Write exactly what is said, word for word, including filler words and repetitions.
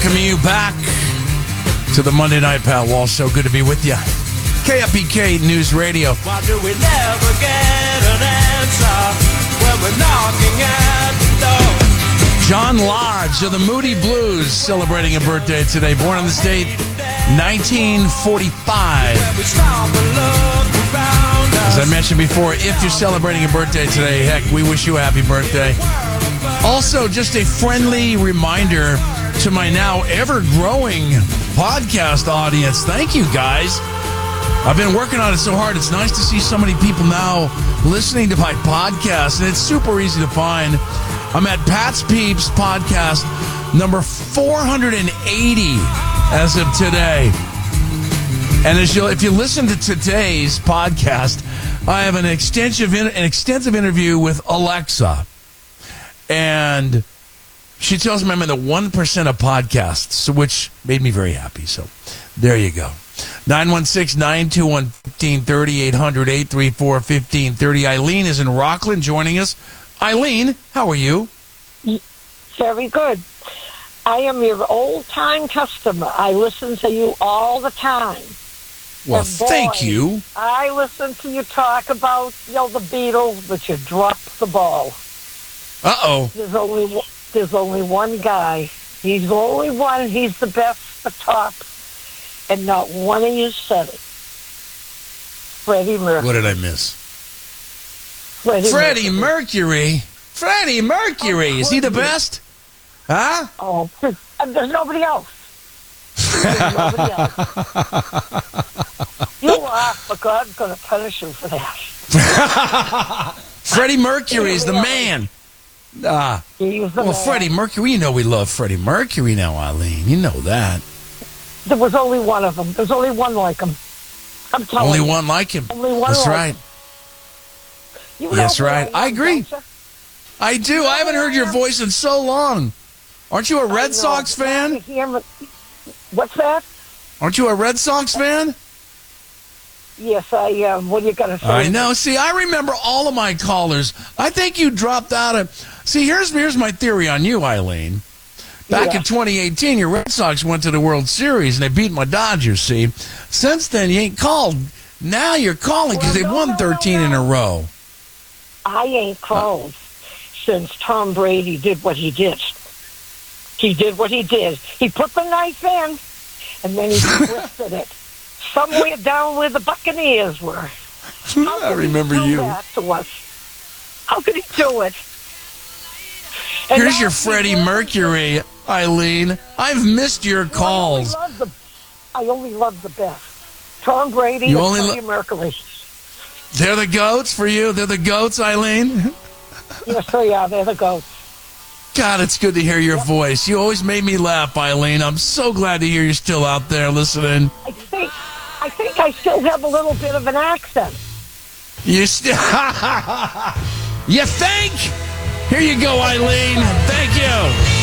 Welcoming you back to the Monday Night Pat Walsh Show. Good to be with you. K F B K News Radio. Why do we never get an answer when we're knocking at the door? John Lodge of the Moody Blues celebrating a birthday today. Born in the state, nineteen forty-five. As I mentioned before, if you're celebrating a birthday today, heck, we wish you a happy birthday. Also, just a friendly reminder to my now ever-growing podcast audience. Thank you, guys. I've been working on it so hard. It's nice to see so many people now listening to my podcast, and it's super easy to find. I'm at Pat's Peeps podcast number four hundred eighty as of today. And as you, if you listen to today's podcast, I have an extensive an extensive interview with Alexa, and she tells me I'm in the one percent of podcasts, which made me very happy. So there you go. nine one six, nine two one, one five three zero, eight hundred, eight three four, one five three zero. Eileen is in Rockland joining us. Eileen, how are you? Very good. I am your old-time customer. I listen to you all the time. Well, and boy, thank you. I listen to you talk about, you know, the Beatles, but you dropped the ball. Uh-oh. There's only one, there's only one guy. He's the only one. He's the best, the top. And not one of you said it. Freddie Mercury. What did I miss? Freddie, Freddie Mercury. Mercury. Freddie Mercury. Is he the best? Huh? Oh, there's nobody else. There's nobody else. You laugh, but God's going to punish you for that. Freddie Mercury is the man. Ah. He was the Well, man. Freddie Mercury, you know we love Freddie Mercury now, Eileen. You know that. There was only one of them. There's only one like him. I'm telling Only you. one like him. Only one That's like right. You know That's who right. I I am, agree. don't you? I do. I haven't heard your voice in so long. Aren't you a I Red know. Sox fan? What's that? Aren't you a Red Sox fan? Yes, I am. What are you going to say? I know. See, I remember all of my callers. I think you dropped out of... See, here's here's my theory on you, Eileen. Back Yeah. in twenty eighteen, your Red Sox went to the World Series, and they beat my Dodgers, see? Since then, you ain't called. Now you're calling because Well, they no, won no, no, thirteen no. in a row. I ain't called since Tom Brady did what he did. He did what he did. He put the knife in, and then he twisted it somewhere down where the Buccaneers were. How I could he remember do you. that to us? How could he do it? And Here's now your he Freddie really- Mercury, Eileen. I've missed your calls. I only love the, I only love the best. Tom Brady You and only Freddie lo- Mercury. They're the goats for you? They're the goats, Eileen? Yes, they are. They're the goats. God, it's good to hear your voice. You always made me laugh, Eileen. I'm so glad to hear you're still out there listening. I think, I think I still have a little bit of an accent. You still... You think? Here you go, Eileen. Thank you.